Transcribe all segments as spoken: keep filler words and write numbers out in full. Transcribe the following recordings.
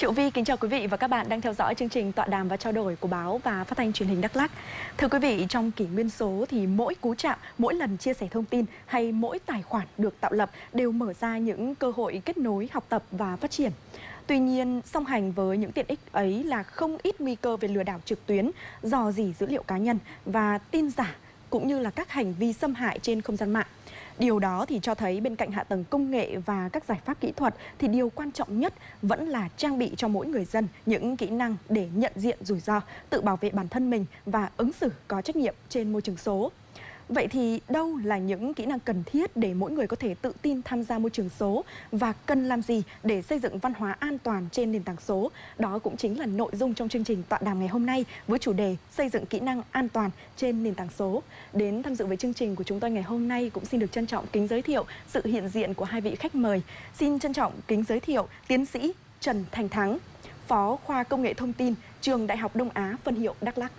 Triệu Vi kính chào quý vị và các bạn đang theo dõi chương trình tọa đàm và trao đổi của báo và phát thanh truyền hình Đắk Lắk. Thưa quý vị, trong kỷ nguyên số thì mỗi cú chạm, mỗi lần chia sẻ thông tin hay mỗi tài khoản được tạo lập đều mở ra những cơ hội kết nối, học tập và phát triển. Tuy nhiên, song hành với những tiện ích ấy là không ít nguy cơ về lừa đảo trực tuyến, rò rỉ dữ liệu cá nhân và tin giả, cũng như là các hành vi xâm hại trên không gian mạng. Điều đó thì cho thấy bên cạnh hạ tầng công nghệ và các giải pháp kỹ thuật thì điều quan trọng nhất vẫn là trang bị cho mỗi người dân những kỹ năng để nhận diện rủi ro, tự bảo vệ bản thân mình và ứng xử có trách nhiệm trên môi trường số. Vậy thì đâu là những kỹ năng cần thiết để mỗi người có thể tự tin tham gia môi trường số và cần làm gì để xây dựng văn hóa an toàn trên nền tảng số? Đó cũng chính là nội dung trong chương trình tọa đàm ngày hôm nay với chủ đề xây dựng kỹ năng an toàn trên nền tảng số. Đến tham dự với chương trình của chúng tôi ngày hôm nay cũng xin được trân trọng kính giới thiệu sự hiện diện của hai vị khách mời. Xin trân trọng kính giới thiệu tiến sĩ Trần Thành Thắng, Phó khoa Công nghệ Thông tin, Trường Đại học Đông Á phân hiệu Đắk Lắk.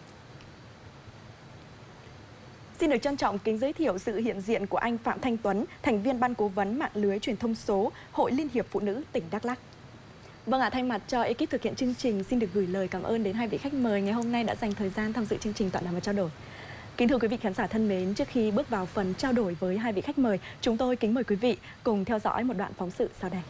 Xin được trân trọng kính giới thiệu sự hiện diện của anh Phạm Thanh Tuấn, thành viên Ban Cố vấn Mạng lưới Truyền thông số, Hội Liên hiệp Phụ nữ tỉnh Đắk Lắk. Vâng ạ, thay mặt cho ekip thực hiện chương trình, xin được gửi lời cảm ơn đến hai vị khách mời ngày hôm nay đã dành thời gian tham dự chương trình tọa đàm và trao đổi. Kính thưa quý vị khán giả thân mến, trước khi bước vào phần trao đổi với hai vị khách mời, chúng tôi kính mời quý vị cùng theo dõi một đoạn phóng sự sau đây.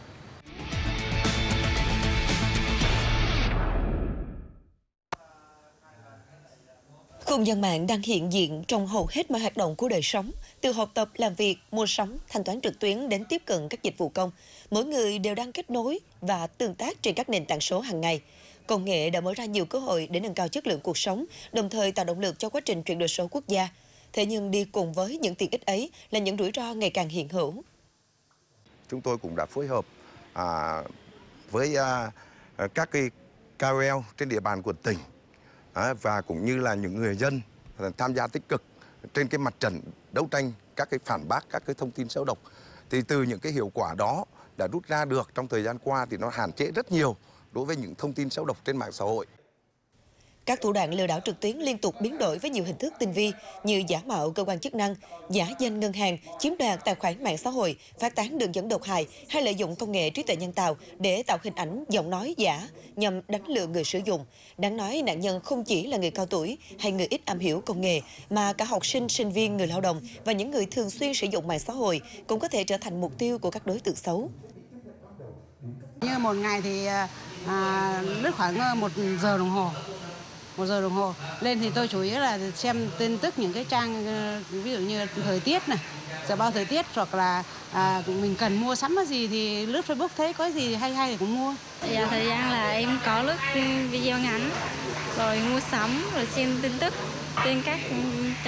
Không gian mạng đang hiện diện trong hầu hết mọi hoạt động của đời sống, từ học tập, làm việc, mua sắm, thanh toán trực tuyến đến tiếp cận các dịch vụ công. Mỗi người đều đang kết nối và tương tác trên các nền tảng số hàng ngày. Công nghệ đã mở ra nhiều cơ hội để nâng cao chất lượng cuộc sống, đồng thời tạo động lực cho quá trình chuyển đổi số quốc gia. Thế nhưng đi cùng với những tiện ích ấy là những rủi ro ngày càng hiện hữu. Chúng tôi cũng đã phối hợp à, với à, các cái ca o lờ trên địa bàn của tỉnh, À, và cũng như là những người dân tham gia tích cực trên cái mặt trận đấu tranh các cái phản bác các cái thông tin xấu độc. Thì từ những cái hiệu quả đó đã rút ra được trong thời gian qua thì nó hạn chế rất nhiều đối với những thông tin xấu độc trên mạng xã hội. Các thủ đoạn lừa đảo trực tuyến liên tục biến đổi với nhiều hình thức tinh vi như giả mạo cơ quan chức năng, giả danh ngân hàng, chiếm đoạt tài khoản mạng xã hội, phát tán đường dẫn độc hại hay lợi dụng công nghệ trí tuệ nhân tạo để tạo hình ảnh, giọng nói giả nhằm đánh lừa người sử dụng. Đáng nói nạn nhân không chỉ là người cao tuổi hay người ít am hiểu công nghệ mà cả học sinh, sinh viên, người lao động và những người thường xuyên sử dụng mạng xã hội cũng có thể trở thành mục tiêu của các đối tượng xấu. Như một ngày thì à, lướt khoảng một giờ đồng hồ. Một giờ đồng hồ lên thì tôi chủ yếu là xem tin tức những cái trang ví dụ như thời tiết này, dự báo thời tiết, hoặc là à, mình cần mua sắm cái gì thì lướt Facebook thấy có gì hay hay thì cũng mua. Dạ, thời gian là em có lướt video ngắn, rồi mua sắm, rồi xem tin tức trên các